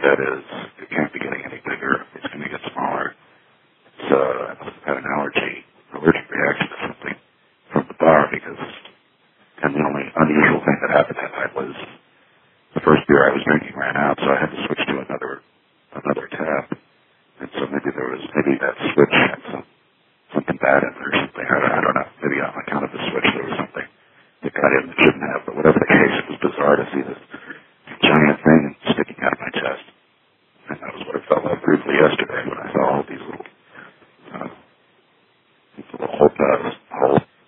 that is. It can't be getting any bigger. It's going to get smaller. So I must have had an allergic reaction to something from the bar because, and the only unusual thing that happened that night was the first beer I was drinking ran out, so I had to switch to another tap. And so maybe that switch had something bad in it or something. I don't know. Maybe on account of the switch there was something that got in that shouldn't have. But whatever the case,